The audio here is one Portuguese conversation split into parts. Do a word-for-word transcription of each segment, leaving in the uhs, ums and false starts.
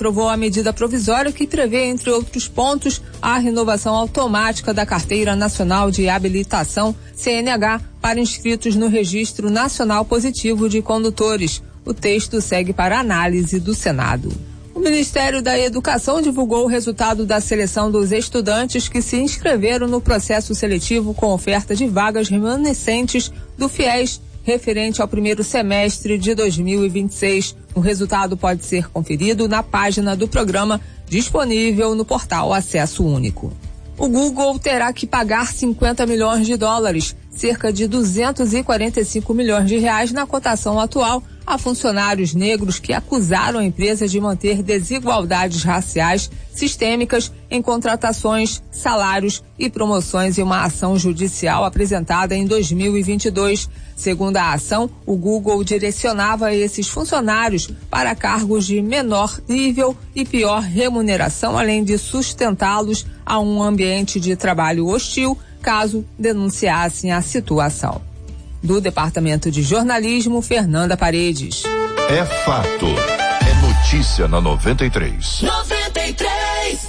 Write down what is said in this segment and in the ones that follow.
aprovou a medida provisória que prevê, entre outros pontos, a renovação automática da Carteira Nacional de Habilitação, C N H, para inscritos no Registro Nacional Positivo de Condutores. O texto segue para análise do Senado. O Ministério da Educação divulgou o resultado da seleção dos estudantes que se inscreveram no processo seletivo com oferta de vagas remanescentes do FIES, referente ao primeiro semestre de dois mil e vinte e seis. O resultado pode ser conferido na página do programa, disponível no portal Acesso Único. O Google terá que pagar cinquenta milhões de dólares, cerca de duzentos e quarenta e cinco milhões de reais na cotação atual, a funcionários negros que acusaram a empresa de manter desigualdades raciais sistêmicas em contratações, salários e promoções em uma ação judicial apresentada em dois mil e vinte e dois. Segundo a ação, o Google direcionava esses funcionários para cargos de menor nível e pior remuneração, além de sustentá-los a um ambiente de trabalho hostil, caso denunciassem a situação. Do Departamento de Jornalismo, Fernanda Paredes. É fato. É notícia na noventa e três. noventa e três.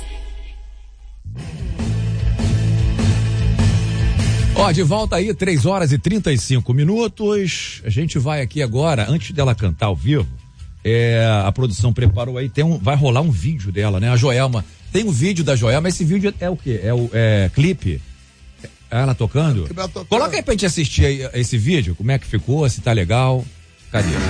Ó, de volta aí, três horas e trinta e cinco minutos. A gente vai aqui agora, antes dela cantar ao vivo, é, a produção preparou aí, tem um, vai rolar um vídeo dela, né? A Joelma. Tem um vídeo da Joelma, esse vídeo é o quê? É o é, clipe? Ela tocando? Coloca aí pra gente assistir aí esse vídeo, como é que ficou, se tá legal. Cadê?